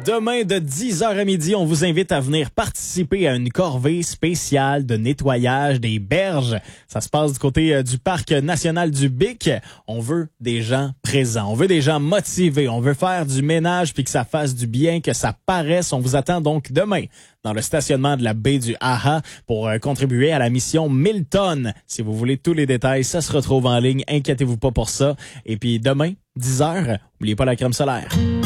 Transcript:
Demain, de 10h à midi, on vous invite à venir participer à une corvée spéciale de nettoyage des berges. Ça se passe du côté du Parc national du Bic. On veut des gens présents, on veut des gens motivés, on veut faire du ménage puis que ça fasse du bien, que ça paraisse. On vous attend donc demain dans le stationnement de la baie du Aha pour contribuer à la mission 1000 tonnes. Si vous voulez tous les détails, ça se retrouve en ligne. Inquiétez-vous pas pour ça. Et puis demain, 10h, n'oubliez pas la crème solaire.